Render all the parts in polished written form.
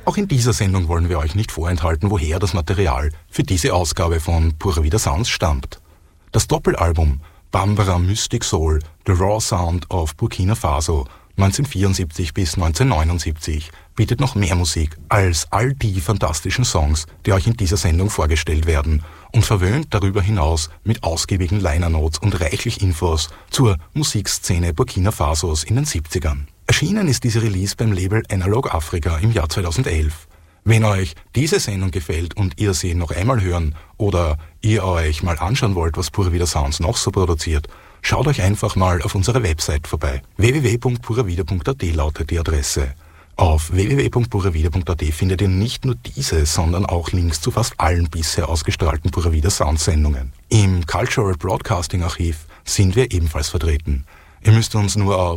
Auch in dieser Sendung wollen wir euch nicht vorenthalten, woher das Material für diese Ausgabe von Pura Vida Sounds stammt. Das Doppelalbum Bambara Mystic Soul, The Raw Sound of Burkina Faso 1974 bis 1979 bietet noch mehr Musik als all die fantastischen Songs, die euch in dieser Sendung vorgestellt werden und verwöhnt darüber hinaus mit ausgiebigen Liner Notes und reichlich Infos zur Musikszene Burkina Fasos in den 70ern. Erschienen ist diese Release beim Label Analog Africa im Jahr 2011. Wenn euch diese Sendung gefällt und ihr sie noch einmal hören oder ihr euch mal anschauen wollt, was Pura Vida Sounds noch so produziert, schaut euch einfach mal auf unserer Website vorbei. www.puravida.at lautet die Adresse. Auf www.puravida.at findet ihr nicht nur diese, sondern auch Links zu fast allen bisher ausgestrahlten Pura Vida Sounds Sendungen. Im Cultural Broadcasting Archiv sind wir ebenfalls vertreten. Ihr müsst uns nur auf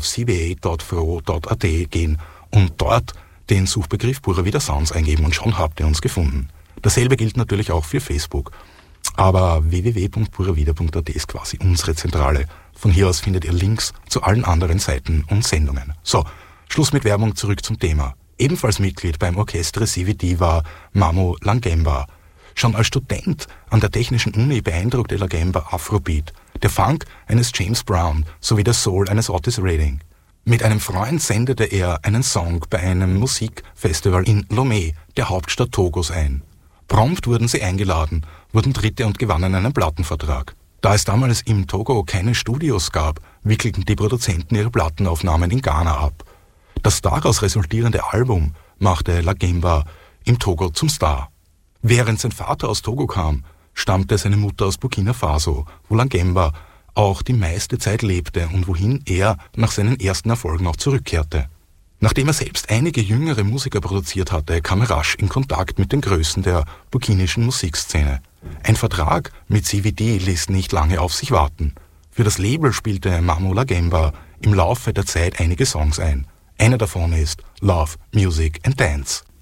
cba.fro.at gehen und dort den Suchbegriff Pura Vida Sounds eingeben und schon habt ihr uns gefunden. Dasselbe gilt natürlich auch für Facebook. Aber www.puravida.at ist quasi unsere Zentrale. Von hier aus findet ihr Links zu allen anderen Seiten und Sendungen. So, Schluss mit Werbung, zurück zum Thema. Ebenfalls Mitglied beim Orchestre CVD war Mamo Langemba. Schon als Student an der Technischen Uni beeindruckte Langemba Afrobeat, der Funk eines James Brown sowie der Soul eines Otis Redding. Mit einem Freund sendete er einen Song bei einem Musikfestival in Lomé, der Hauptstadt Togos, ein. Prompt wurden sie eingeladen, wurden Dritte und gewannen einen Plattenvertrag. Da es damals im Togo keine Studios gab, wickelten die Produzenten ihre Plattenaufnahmen in Ghana ab. Das daraus resultierende Album machte Langemba im Togo zum Star. Während sein Vater aus Togo kam, stammte seine Mutter aus Burkina Faso, wo Langemba auch die meiste Zeit lebte und wohin er nach seinen ersten Erfolgen auch zurückkehrte. Nachdem er selbst einige jüngere Musiker produziert hatte, kam er rasch in Kontakt mit den Größen der burkinischen Musikszene. Ein Vertrag mit CVD ließ nicht lange auf sich warten. Für das Label spielte Mamo Langemba im Laufe der Zeit einige Songs ein. Einer davon ist Love, Music and Dance.